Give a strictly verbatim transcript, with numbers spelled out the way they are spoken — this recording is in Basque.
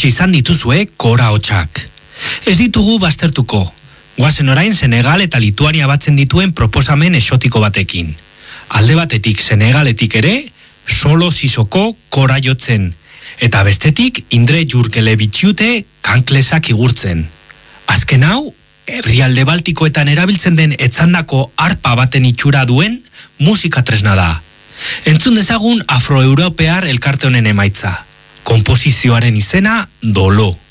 Hortxe izan dituzue kora hotxak. Ez ditugu baztertuko. Guazen orain Senegal eta Lituania batzen dituen proposamen exotiko batekin. Alde batetik Senegaletik ere, solo sisoko kora jotzen. Eta bestetik Indre Jurkele bitxiute kanklesak igurtzen. Azken hau, herrialde baltikoetan erabiltzen den etzandako arpa baten itxura duen musika tresna da. Entzun dezagun afroeuropear elkarte honen emaitza. Komposizioaren izena Dolo.